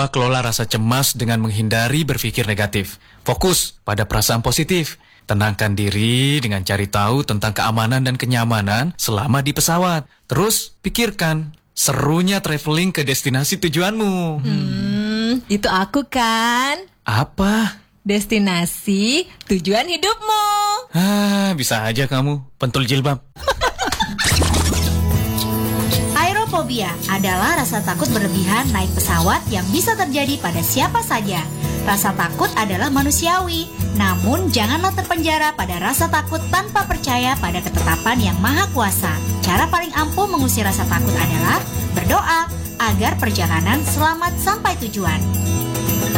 Coba kelola rasa cemas dengan menghindari berpikir negatif. Fokus pada perasaan positif. Tenangkan diri dengan cari tahu tentang keamanan dan kenyamanan selama di pesawat. Terus pikirkan serunya traveling ke destinasi tujuanmu. Itu aku kan. Apa? Destinasi tujuan hidupmu. Bisa aja kamu, pentul jilbab. Aerofobia adalah rasa takut berlebihan naik pesawat yang bisa terjadi pada siapa saja. Rasa takut adalah manusiawi, namun janganlah terpenjara pada rasa takut tanpa percaya pada ketetapan yang maha kuasa. Cara paling ampuh mengusir rasa takut adalah berdoa agar perjalanan selamat sampai tujuan.